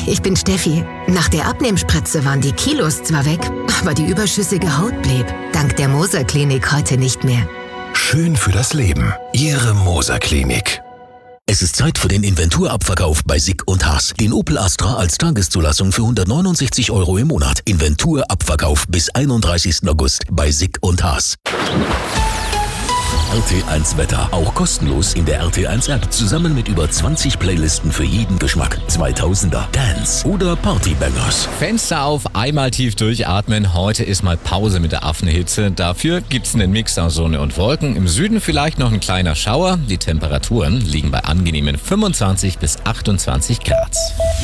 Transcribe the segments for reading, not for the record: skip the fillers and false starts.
ich bin Steffi. Nach der Abnehmspritze waren die Kilos zwar weg, aber die überschüssige Haut blieb. Dank der Moser Klinik heute nicht mehr. Schön für das Leben. Ihre Moser Klinik. Es ist Zeit für den Inventurabverkauf bei Sick und Haas. Den Opel Astra als Tageszulassung für 169 € im Monat. Inventurabverkauf bis 31. August bei Sick und Haas. RT1 Wetter, auch kostenlos in der RT1 App, zusammen mit über 20 Playlisten für jeden Geschmack. 2000er, Dance oder Partybangers. Fenster auf, einmal tief durchatmen. Heute ist mal Pause mit der Affenhitze. Dafür gibt's einen Mix aus Sonne und Wolken. Im Süden vielleicht noch ein kleiner Schauer. Die Temperaturen liegen bei angenehmen 25 bis 28 Grad.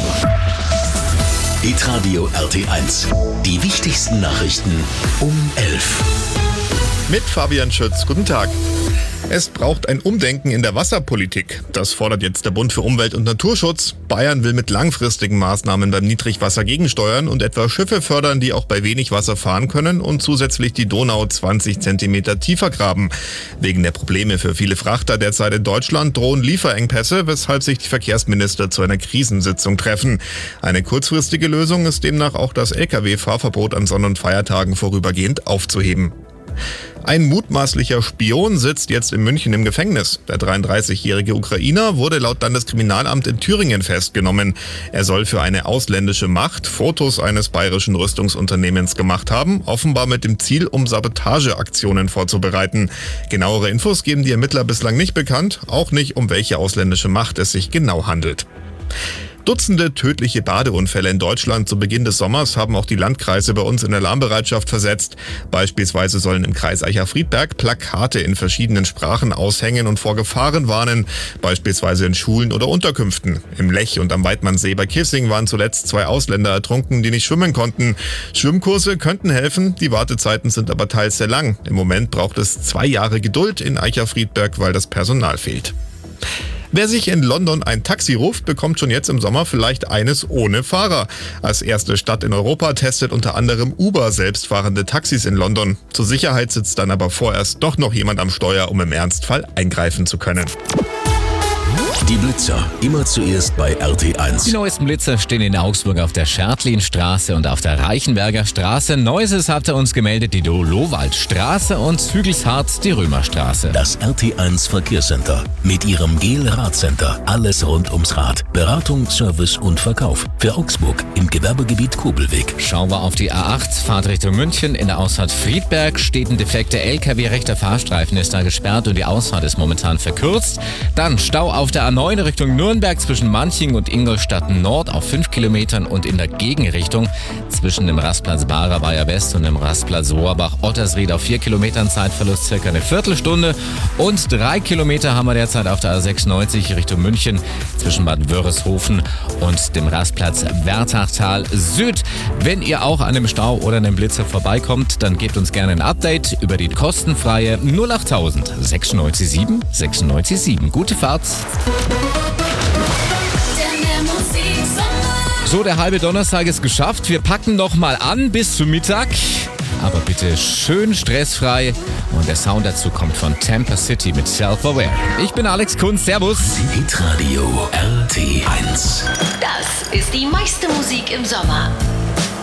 Hitradio RT1. Die wichtigsten Nachrichten um 11. Mit Fabian Schütz. Guten Tag. Es braucht ein Umdenken in der Wasserpolitik. Das fordert jetzt der Bund für Umwelt und Naturschutz. Bayern will mit langfristigen Maßnahmen beim Niedrigwasser gegensteuern und etwa Schiffe fördern, die auch bei wenig Wasser fahren können und zusätzlich die Donau 20 Zentimeter tiefer graben. Wegen der Probleme für viele Frachter derzeit in Deutschland drohen Lieferengpässe, weshalb sich die Verkehrsminister zu einer Krisensitzung treffen. Eine kurzfristige Lösung ist demnach auch das Lkw-Fahrverbot an Sonn- und Feiertagen vorübergehend aufzuheben. Ein mutmaßlicher Spion sitzt jetzt in München im Gefängnis. Der 33-jährige Ukrainer wurde laut Landeskriminalamt in Thüringen festgenommen. Er soll für eine ausländische Macht Fotos eines bayerischen Rüstungsunternehmens gemacht haben, offenbar mit dem Ziel, um Sabotageaktionen vorzubereiten. Genauere Infos geben die Ermittler bislang nicht bekannt, auch nicht, um welche ausländische Macht es sich genau handelt. Dutzende tödliche Badeunfälle in Deutschland zu Beginn des Sommers haben auch die Landkreise bei uns in Alarmbereitschaft versetzt. Beispielsweise sollen im Kreis Eicher-Friedberg Plakate in verschiedenen Sprachen aushängen und vor Gefahren warnen, beispielsweise in Schulen oder Unterkünften. Im Lech und am Weidmannsee bei Kissing waren zuletzt 2 Ausländer ertrunken, die nicht schwimmen konnten. Schwimmkurse könnten helfen, die Wartezeiten sind aber teils sehr lang. Im Moment braucht es 2 Jahre Geduld in Eicher-Friedberg, weil das Personal fehlt. Wer sich in London ein Taxi ruft, bekommt schon jetzt im Sommer vielleicht eines ohne Fahrer. Als erste Stadt in Europa testet unter anderem Uber selbstfahrende Taxis in London. Zur Sicherheit sitzt dann aber vorerst doch noch jemand am Steuer, um im Ernstfall eingreifen zu können. Die Blitzer, immer zuerst bei RT1. Die neuesten Blitzer stehen in Augsburg auf der Schertlinstraße und auf der Reichenberger Straße. Neuses hatte uns gemeldet die Lowaldstraße und Hügelshardt die Römerstraße. Das RT1 Verkehrscenter mit ihrem GEL-Radcenter. Alles rund ums Rad. Beratung, Service und Verkauf. Für Augsburg im Gewerbegebiet Kobelweg. Schauen wir auf die A8, Fahrt Richtung München. In der Ausfahrt Friedberg steht ein defekter LKW. Rechter Fahrstreifen ist da gesperrt und die Ausfahrt ist momentan verkürzt. Dann Stau auf der A9 Richtung Nürnberg zwischen Manching und Ingolstadt Nord auf 5 Kilometern und in der Gegenrichtung zwischen dem Rastplatz Barer West und dem Rastplatz Rohrbach-Ottersried auf 4 Kilometern Zeitverlust circa eine Viertelstunde und 3 Kilometer haben wir derzeit auf der A96 Richtung München zwischen Bad Wörishofen und dem Rastplatz Wertachtal Süd. Wenn ihr auch an einem Stau oder einem Blitzer vorbeikommt, dann gebt uns gerne ein Update über die kostenfreie 08000 967 967. Gute Fahrt! So, der halbe Donnerstag ist geschafft. Wir packen noch mal an bis zum Mittag. Aber bitte schön stressfrei. Und der Sound dazu kommt von Tampa City mit Self-Aware. Ich bin Alex Kunz. Servus. Hitradio RT1. Das ist die meiste Musik im Sommer.